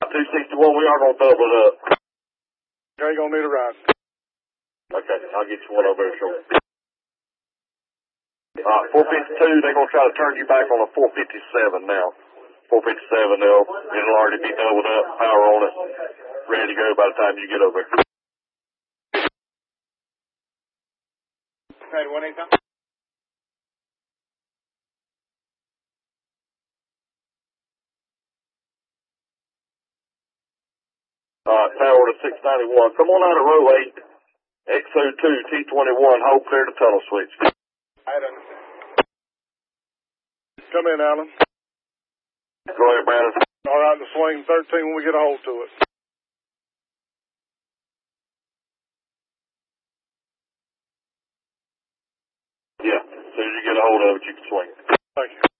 261, we are going to double it up. Okay, you're going to need a ride. Okay, I'll get you one over there shortly. 452, they're going to try to turn you back on a 457 now. 457, it'll already be doubled up, power on it, ready to go by the time you get over there. Okay, 185. Power to 691. Come on out of row 8, XO2, T21, hold clear to tunnel switch. I understand. Come in, Alan. Go ahead, Brandon. All right, the swing 13 when we get a hold to it. Yeah, as soon as you get a hold of it, you can swing it. Thank you.